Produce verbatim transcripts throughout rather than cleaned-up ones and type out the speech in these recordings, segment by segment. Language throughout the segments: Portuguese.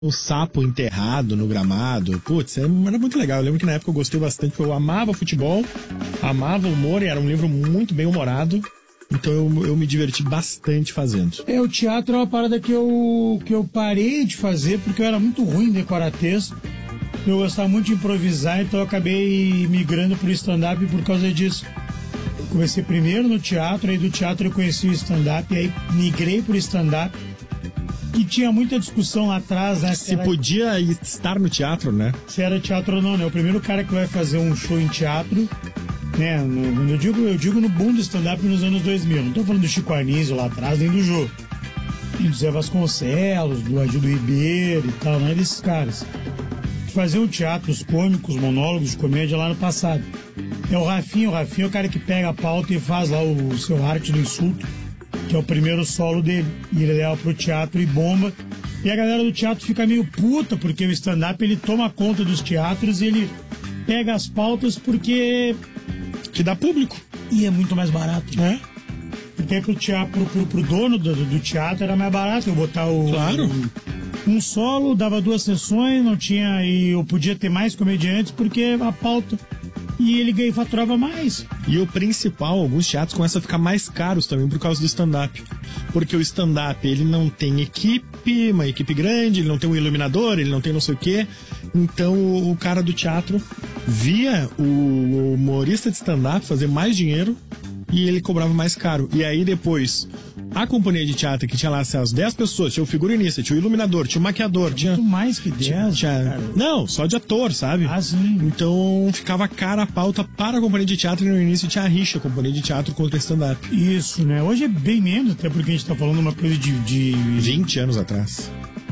um sapo enterrado no gramado. Putz, era muito legal. Eu lembro que na época eu gostei bastante, porque eu amava futebol, amava humor, e era um livro muito bem humorado. Então eu, eu me diverti bastante fazendo. É, o teatro é uma parada que eu, que eu parei de fazer, porque eu era muito ruim em decorar texto. Eu gostava muito de improvisar, então eu acabei migrando pro stand-up por causa disso. Comecei primeiro no teatro, aí do teatro eu conheci o stand-up, aí migrei pro stand-up. Que tinha muita discussão lá atrás, né? Se, se era... podia estar no teatro, né? Se era teatro ou não, né? O primeiro cara que vai fazer um show em teatro, né? No, eu, digo, eu digo no boom do stand-up nos anos dois mil. Não tô falando do Chico Anísio lá atrás, nem do Jô. E do Zé Vasconcelos, do Adildo Ribeiro e tal, não é desses caras. Que faziam teatros cômicos, monólogos de comédia lá no passado. É o Rafinha, o Rafinha é o cara que pega a pauta e faz lá o, o seu arte do insulto, que é o primeiro solo dele, e ele leva pro teatro e bomba, e a galera do teatro fica meio puta, porque o stand-up ele toma conta dos teatros e ele pega as pautas porque... que dá público. E é muito mais barato. É. Porque aí pro, teatro, pro, pro dono do, do teatro era mais barato eu botar o... Claro. Um, um solo, dava duas sessões, não tinha... e eu podia ter mais comediantes porque a pauta... E ele ganha, faturava mais. E o principal, alguns teatros começam a ficar mais caros também por causa do stand-up. Porque o stand-up, ele não tem equipe, uma equipe grande, ele não tem um iluminador, ele não tem não sei o quê. Então o cara do teatro via o humorista de stand-up fazer mais dinheiro e ele cobrava mais caro. E aí depois, a companhia de teatro que tinha lá as dez pessoas, tinha o figurinista, tinha o iluminador, tinha o maquiador, tinha... Muito mais que dez, tinha... Não, só de ator, sabe? Ah, sim. Então ficava cara a pauta para a companhia de teatro, e no início tinha a rixa, a companhia de teatro contra stand-up. Isso, né? Hoje é bem menos, até porque a gente tá falando uma coisa de... de... vinte anos atrás.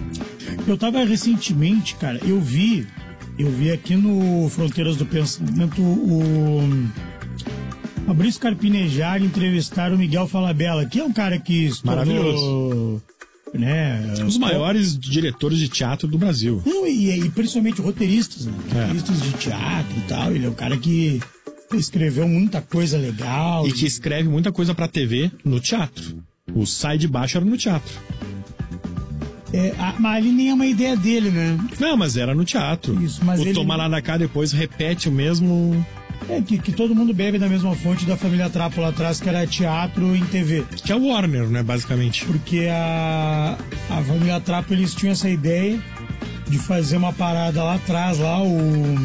Eu tava recentemente, cara, eu vi, eu vi aqui no Fronteiras do Pensamento o... Fabrício Carpinejar entrevistar o Miguel Falabella, que é um cara que estourou, maravilhoso, né? Um dos maiores diretores de teatro do Brasil. Não, e, e principalmente roteiristas, né? É. Roteiristas de teatro e tal. Ele é um cara que escreveu muita coisa legal. E que escreve muita coisa pra T V no teatro. O Sai de Baixo era no teatro. É, a, mas ali nem é uma ideia dele, né? Não, mas era no teatro. Isso, mas o ele... Toma Lá da Cá depois repete o mesmo... É, que, que todo mundo bebe da mesma fonte da família Trapo lá atrás, que era teatro em T V. Que é o Warner, né, basicamente. Porque a, a família Trapo, eles tinham essa ideia de fazer uma parada lá atrás, lá o...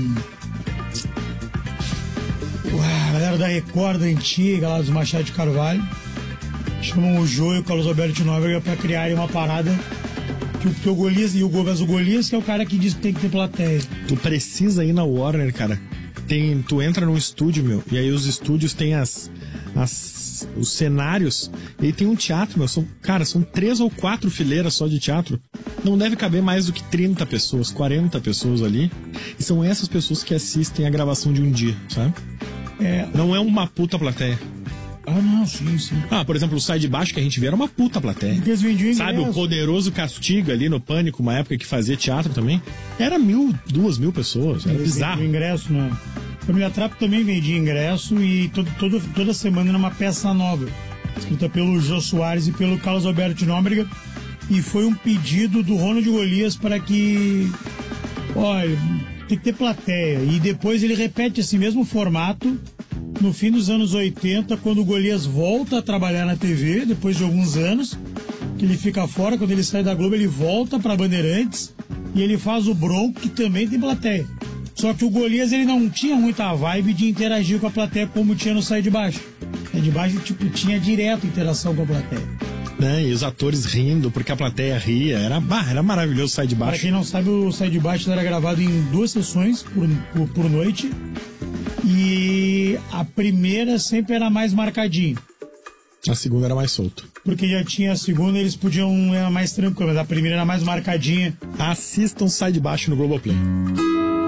a galera da Record, da antiga, lá dos Machado de Carvalho, chamam o Jô e o Carlos Alberto de Nóbrega pra criarem uma parada que o, que o Golias, e o, mas o Golias que é o cara que diz que tem que ter plateia. Tu precisa ir na Warner, cara. Tem, tu entra num estúdio, meu, e aí os estúdios têm as, as, os cenários, e aí tem um teatro, meu, são, cara, são três ou quatro fileiras só de teatro. Não deve caber mais do que trinta pessoas, quarenta pessoas ali. E são essas pessoas que assistem a gravação de um dia, sabe? É... Não é uma puta plateia. Ah, não, sim, sim. Ah, por exemplo, o Sai de Baixo que a gente vê era uma puta plateia. Porque eles vendiam ingresso. Sabe, o Poderoso Castigo ali no Pânico, uma época que fazia teatro também, era mil, duas mil pessoas, era eles bizarro. Ingresso, né? A Família Trapo também vendia ingresso e todo, todo, toda semana era uma peça nova, escrita pelo Jô Soares e pelo Carlos Alberto de Nóbrega, e foi um pedido do Ronald Golias para que, olha, tem que ter plateia, e depois ele repete esse mesmo formato no fim dos anos oitenta, quando o Golias volta a trabalhar na T V, depois de alguns anos, que ele fica fora, quando ele sai da Globo, ele volta pra Bandeirantes e ele faz o Bronco, que também tem plateia. Só que o Golias, ele não tinha muita vibe de interagir com a plateia como tinha no Sai de Baixo. Sai de Baixo, tipo, tinha direto interação com a plateia. Né? E os atores rindo, porque a plateia ria. Era, bah, era maravilhoso o Sai de Baixo. Pra quem não sabe, o Sai de Baixo era gravado em duas sessões por, por, por noite. E a primeira sempre era mais marcadinha. A segunda era mais solto. Porque já tinha a segunda, eles podiam, era mais tranquilo, mas a primeira era mais marcadinha. Assistam Sai de Baixo no Globoplay.